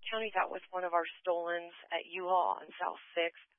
County. That was one of our stolens at U-Haul on South 6th.